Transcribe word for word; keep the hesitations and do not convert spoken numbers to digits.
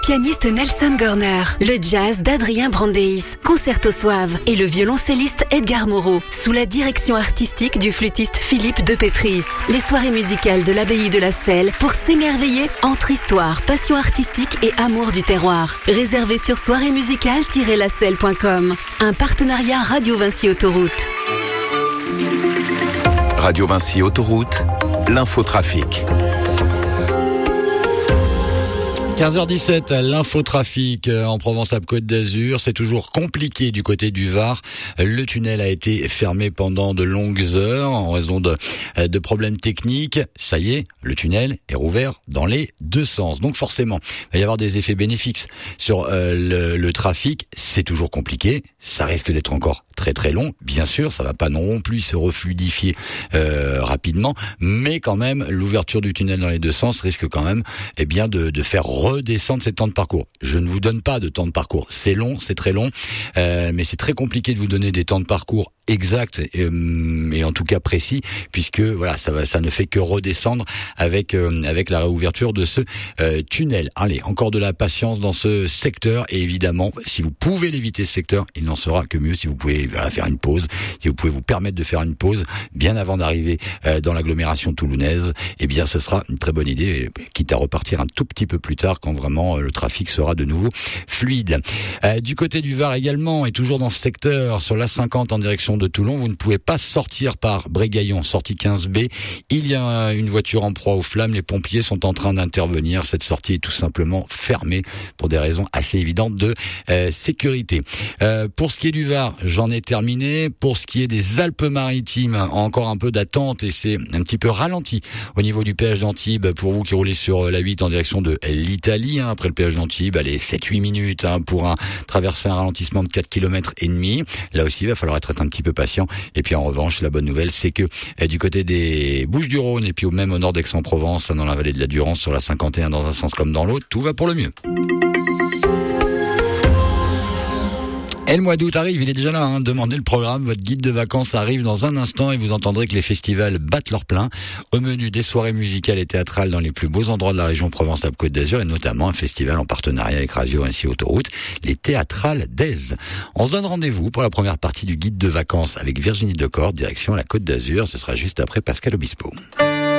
Pianiste Nelson Gorner, le jazz d'Adrien Brandeis, Concerto Suave et le violoncelliste Edgar Moreau, sous la direction artistique du flûtiste Philippe de Pétris. Les soirées musicales de l'abbaye de la Selle pour s'émerveiller entre histoire, passion artistique et amour du terroir. Réservé sur soirée musicale tiret la selle point com. Un partenariat Radio Vinci Autoroute. Radio Vinci Autoroute, l'infotrafic. quinze heures dix-sept, l'infotrafic en Provence-Alpes-Côte d'Azur. C'est toujours compliqué du côté du Var. Le tunnel a été fermé pendant de longues heures en raison de, de problèmes techniques. Ça y est, le tunnel est rouvert dans les deux sens. Donc forcément, il va y avoir des effets bénéfiques sur euh, le, le trafic. C'est toujours compliqué. Ça risque d'être encore très très long. Bien sûr, ça va pas non plus se refluidifier euh, rapidement. Mais quand même, l'ouverture du tunnel dans les deux sens risque quand même eh bien, de, de faire redescendre ces temps de parcours. Je ne vous donne pas de temps de parcours. C'est long, c'est très long, euh, mais c'est très compliqué de vous donner des temps de parcours exacts et, et en tout cas précis, puisque voilà, ça va, ça ne fait que redescendre avec euh, avec la réouverture de ce euh, tunnel. Allez, encore de la patience dans ce secteur et évidemment, si vous pouvez l'éviter ce secteur, il n'en sera que mieux. Si vous pouvez voilà, faire une pause, si vous pouvez vous permettre de faire une pause bien avant d'arriver euh, dans l'agglomération toulounaise, eh bien, ce sera une très bonne idée, quitte à repartir un tout petit peu plus tard quand vraiment euh, le trafic sera de nouveau fluide. Euh, du côté du Var également, et toujours dans ce secteur, sur l'A cinquante en direction de Toulon, vous ne pouvez pas sortir par Brégaillon, sortie quinze B. Il y a une voiture en proie aux flammes. Les pompiers sont en train d'intervenir. Cette sortie est tout simplement fermée pour des raisons assez évidentes de euh, sécurité. Euh, pour ce qui est du Var, j'en ai terminé. Pour ce qui est des Alpes-Maritimes, encore un peu d'attente et c'est un petit peu ralenti au niveau du péage d'Antibes pour vous qui roulez sur la huit en direction de l'Italie. Hein, après le péage d'Antibes, allez, sept huit minutes hein, pour un, traverser un ralentissement de quatre kilomètres et demi. Là aussi, il va falloir être un petit peu patient. Et puis en revanche, la bonne nouvelle, c'est que eh, du côté des Bouches-du-Rhône et puis au même au nord d'Aix-en-Provence, dans la vallée de la Durance, sur la cinquante et un dans un sens comme dans l'autre, tout va pour le mieux. Et le mois d'août arrive, il est déjà là, hein. Demandez le programme, votre guide de vacances arrive dans un instant et vous entendrez que les festivals battent leur plein. Au menu des soirées musicales et théâtrales dans les plus beaux endroits de la région Provence-Alpes-Côte d'Azur et notamment un festival en partenariat avec Radio Vinci Autoroute, les Théâtrales d'Aise. On se donne rendez-vous pour la première partie du guide de vacances avec Virginie Decorde, direction la Côte d'Azur. Ce sera juste après Pascal Obispo.